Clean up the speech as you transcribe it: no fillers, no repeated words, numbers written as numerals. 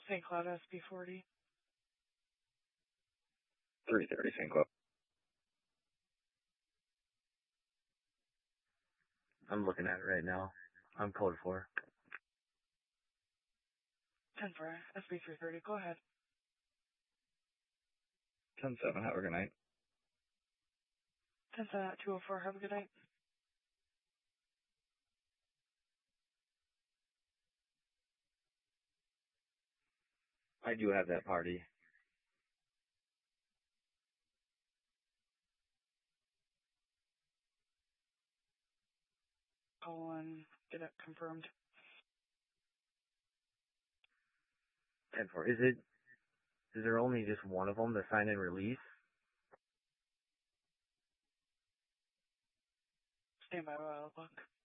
St. Cloud SB40. 330 St. Cloud. I'm looking at it right now. I'm code 4. 10-4, SB330, go ahead. 10-7, have a good night. 10-7 at 204, have a good night. I do have that party. Call and get it confirmed. 10-4. Is there only just one of them, the sign and release? Stand by while I look.